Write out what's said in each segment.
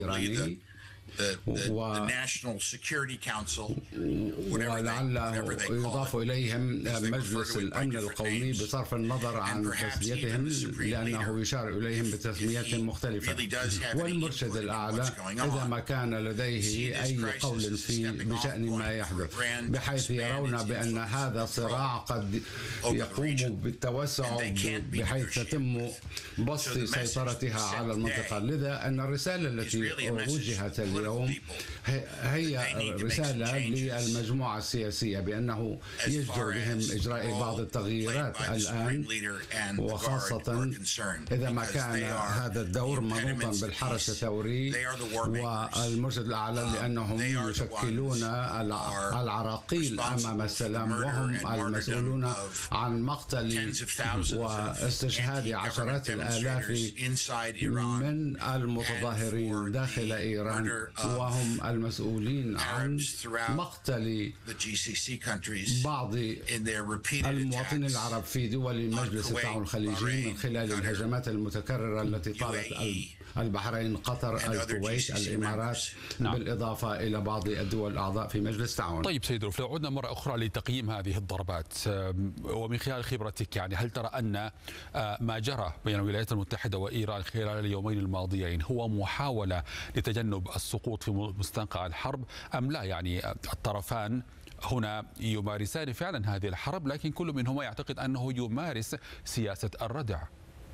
الإيراني ولعله يضاف إليهم مجلس الأمن القومي بصرف النظر عن تسميتهم، لأنه يشار إليهم بتسميات مختلفة. والمرشد الأعلى إذا ما كان لديه أي قول بشأن ما يحدث، بحيث يرون بأن هذا صراع قد يقوم بالتوسع بحيث تتم بسط سيطرتها على المنطقة. لذا أن الرسالة التي وجهت اليوم هي رسالة للمجموعة السياسية بأنه يجدر بهم إجراء بعض التغييرات الآن، وخاصة إذا ما كان هذا الدور منوطا بالحرس الثوري والمرشد الأعلى، لأنهم يشكلون العراقيل أمام السلام، وهم المسؤولون عن مقتل واستشهاد عشرات الآلاف من المتظاهرين داخل إيران، وهم المسؤولين عن مقتل بعض المواطنين العرب في دول مجلس التعاون الخليجي من خلال الهجمات المتكررة التي طالت البحرين، قطر، الكويت، الإمارات، بالإضافة إلى بعض الدول الأعضاء في مجلس التعاون. طيب سيد رؤوف، لو عدنا مرة أخرى لتقييم هذه الضربات ومن خلال خبرتك، يعني هل ترى أن ما جرى بين الولايات المتحدة وإيران خلال اليومين الماضيين هو محاولة لتجنب السقوط في مستنقع الحرب أم لا؟ يعني الطرفان هنا يمارسان فعلا هذه الحرب، لكن كل منهما يعتقد أنه يمارس سياسة الردع.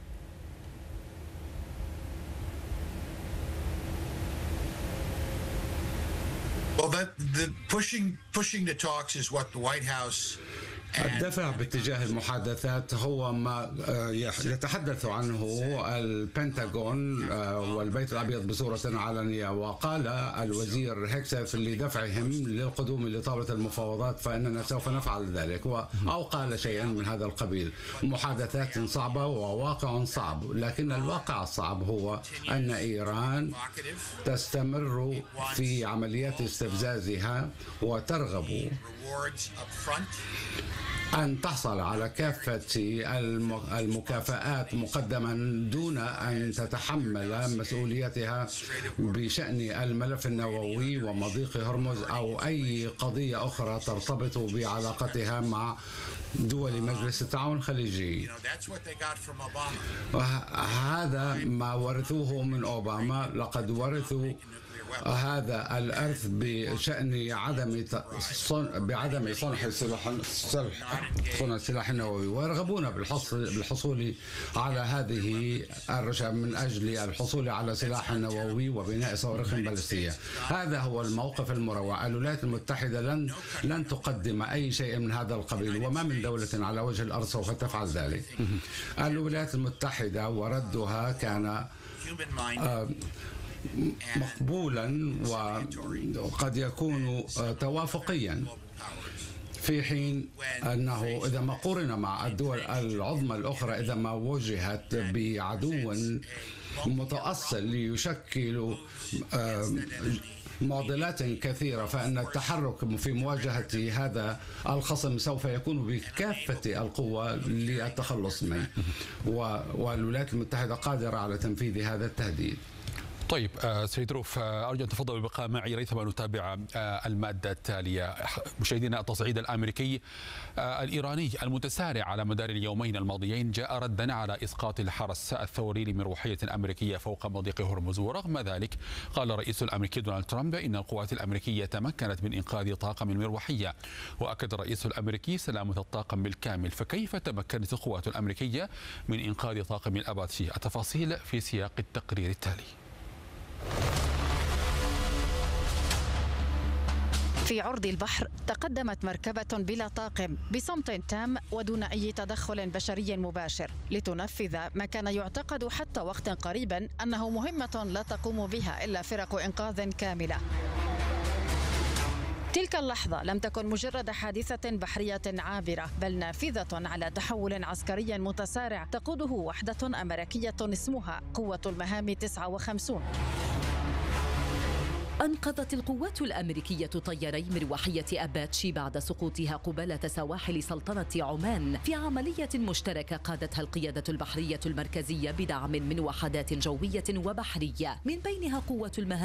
Well, the pushing the talks is what the White House. الدفع باتجاه المحادثات هو ما يتحدث عنه البنتاغون والبيت الأبيض بصورة علنية، وقال الوزير هيكسف لدفعهم للقدوم لطاولة المفاوضات فإننا سوف نفعل ذلك، أو قال شيئا من هذا القبيل. محادثات صعبة وواقع صعب، لكن الواقع الصعب هو أن إيران تستمر في عمليات استفزازها وترغب أن تحصل على كافة المكافآت مقدما دون أن تتحمل مسؤوليتها بشأن الملف النووي ومضيق هرمز أو أي قضية أخرى ترتبط بعلاقتها مع دول مجلس التعاون الخليجي. هذا ما ورثوه من أوباما، لقد ورثوا هذا الإرث بشأن بعدم صنع السلاح النووي، ويرغبون بالحصول على هذه الرشا من أجل الحصول على سلاح نووي وبناء صواريخ بالستية. هذا هو الموقف المروع. الولايات المتحدة لن تقدم أي شيء من هذا القبيل، وما من دولة على وجه الأرض سوف تفعل ذلك. الولايات المتحدة وردها كان مقبولا وقد يكون توافقيا، في حين أنه إذا ما قورن مع الدول العظمى الأخرى، إذا ما وجهت بعدو متأصل ليشكل معضلات كثيرة، فإن التحرك في مواجهة هذا الخصم سوف يكون بكافة القوة للتخلص منه، والولايات المتحدة قادرة على تنفيذ هذا التهديد. طيب سيد رؤوف، أرجو أن تفضل بالبقاء معي ريثما نتابع المادة التالية. مشاهدينا، التصعيد الأمريكي الإيراني المتسارع على مدار اليومين الماضيين جاء ردا على إسقاط الحرس الثوري لمروحية أمريكية فوق مضيق هرمز، ورغم ذلك قال الرئيس الأمريكي دونالد ترامب إن القوات الأمريكية تمكنت من إنقاذ طاقم المروحية، وأكد الرئيس الأمريكي سلامة الطاقم بالكامل. فكيف تمكنت القوات الأمريكية من إنقاذ طاقم الأباتشي؟ التفاصيل في سياق التقرير التالي. في عرض البحر تقدمت مركبة بلا طاقم بصمت تام ودون أي تدخل بشري مباشر لتنفذ ما كان يعتقد حتى وقتا قريبا أنه مهمة لا تقوم بها إلا فرق إنقاذ كاملة. تلك اللحظة لم تكن مجرد حادثة بحرية عابرة، بل نافذة على تحول عسكري متسارع تقوده وحدة أمريكية اسمها قوة المهام 59. أنقذت القوات الأمريكية طياري مروحية أباتشي بعد سقوطها قبالة سواحل سلطنة عمان في عملية مشتركة قادتها القيادة البحرية المركزية بدعم من وحدات جوية وبحرية، من بينها قوة المهام